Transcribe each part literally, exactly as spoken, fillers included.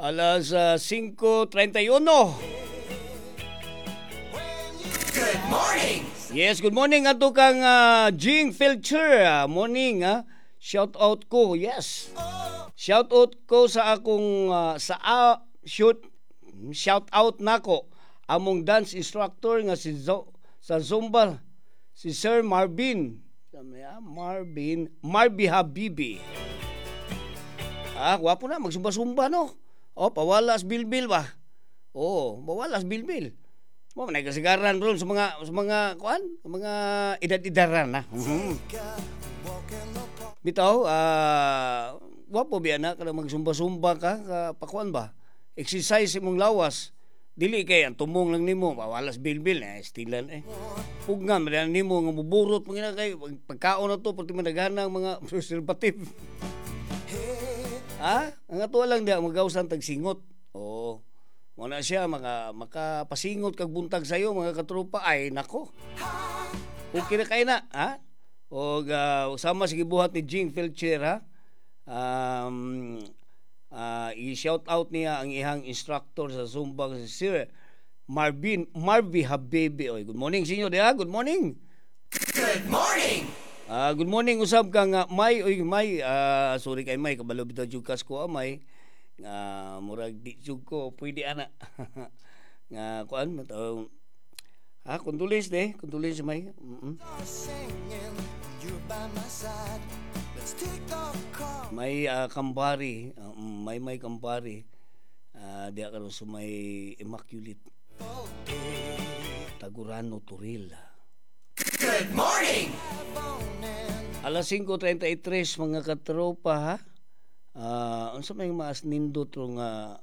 Alas uh, singko treinta y uno. Good morning! Yes, good morning ato kang uh, Jing Filcher. Uh, morning, ha. Shout out ko, yes. Shout out ko sa akong uh, sa uh, shoot shout out nako among dance instructor nga si Zo, sa Zumba, si Sir Marvin. Marvin, Marby Habibi. Ah, wapo na magsumba-sumba no. Oh, pawalas bilbil ba? Oh, pawalas bilbil. Mo man nagasigaran ron sa mga sa mga kuan, mga edad-edaran na. Mm-hmm. Bitaw, ah, uh, wapo biya na kada magsumba-sumba ka, ka pakuan ba? Exercise imong lawas. Dili kay ang tumong lang nimo, pawalas bilbil na eh, stilan eh. Pugna man nimo nga muburot mo gina kay pagkaon na to pati madaghanang mga conservative. Ha? Ang ato lang dia magawsan tag singot. Oo. Mo na siya maka makapasingot kag buntag sayo mga katropa ay nako. Okay na kay na, ha? O uh, sama sige buhat ni Jing Filcher ha. Um uh, i-shout out niya ang ihang instructor sa Zumba si Sir Marvin Marby Habibi. Oy, good morning sa inyo dia. Good morning. Good morning! Ah, uh, good morning usab kang uh, May oy May uh, sorry kay May kabalo bitaw jud kas ko May nga uh, murag di jud ko pwede ana nga kuan mataw ha kondolis de kondolis May mm-hmm. May uh, kambari uh, may may kambari uh, diya karon sa may Immaculate Tagurano Turil. Good morning! Alas singko treinta y tres mga katropa ha. Ah, uh, unsa may mas nindot ro nga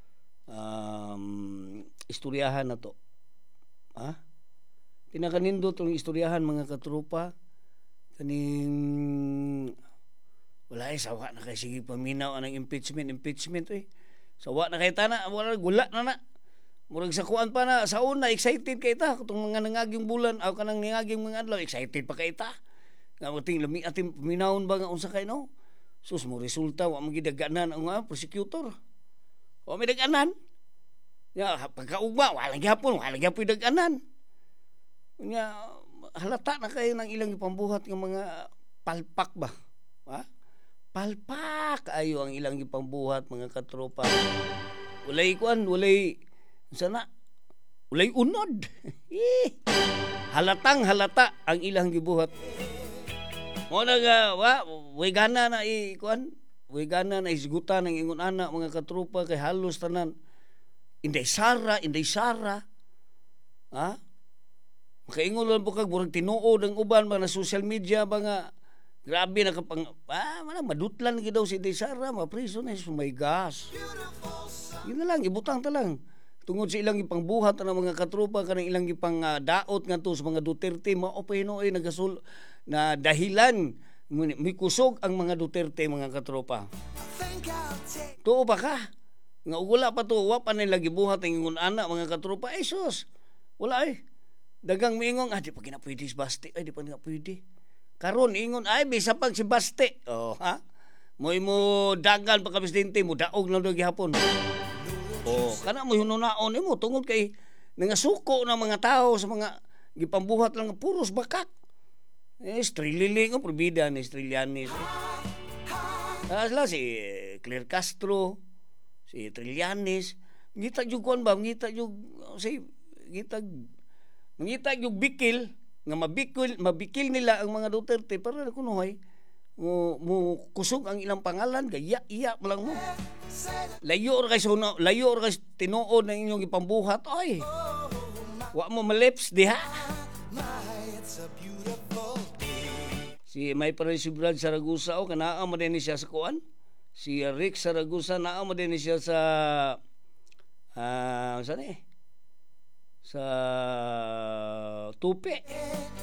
um, istoryahan na to. Ha? Pinakanindot ro istoryahan mga katropa kaning wala ay sawa na kay sige paminaw anang impeachment impeachment eh. Sawa na kay tana wala gula na na. Murag sa kuan pa na sa una excited kay ta katong mga nangaging bulan aw kanang nangaging mga adlaw excited pa kay ta. Nga mating lami ating minawon ba nga unsa kay no? Sus mo resulta wa magidaganan ang uh, prosecutor. Wa may daganan. Ya pagkaugma wala gyapon wala gyapon daganan. Nya halata na kay nang ilang ipambuhat nga mga palpak ba? Ha? Palpak ayo ang ilang ipambuhat mga katropa. Walay kuan, walay sana walay unod. Halatang halata ang ilang gibuhat. Mo na nga wa way gana na i kuan, way gana na isgutan ng ingon ana mga katropa kay halos tanan inday sara, inday sara. Ha? Makaingon lang po kag murag tinuod ang uban ba na social media ba nga grabe na kapang ah man madutlan gid daw si Inday Sara, mapriso na si my gosh. Yun na lang ibutang ta lang. Tungod sa ilang ipangbuhat ng mga katropa kanang ilang ipang uh, daot ngadto sa mga Duterte mao pa hinoy nagasul na dahilan may kusog ang mga Duterte mga katropa. Tuo ba ka? Nga wala pa to wa pa nila gibuhat ang ingon ana mga katropa ay sus. Wala ay. Dagang miingong ah di pa gina pwede si Basti ay di pa nga pwede. Karon ingon ay bisa pag si Basti. Oh ha? Moy mo dagan pa ka presidente mo daog na do gihapon. Oh, kana mo hinunaon nimo tungod kay nangasuko ng mga tao sa mga gipambuhat lang puros bakak. Eh, Strilili nga probida ni Strillanes. Ah, sila si Claire Castro, si Trillanes, ngita jud kon ba, ngita jud say ngita ngita jud bikil nga mabikil mabikil nila ang mga Duterte para kunoy mo mo kusog ang ilang pangalan gaya iya mo lang mo. Layo ra kay suno, layo ra kay tinuod ng inyong ipambuhat ay. Wa mo malips diha. Si may pare si Brad Saragusa o kanaa mo din siya sa kuan. Si Rick Saragusa naa mo din siya sa ah uh, saan eh? Sa Tupi.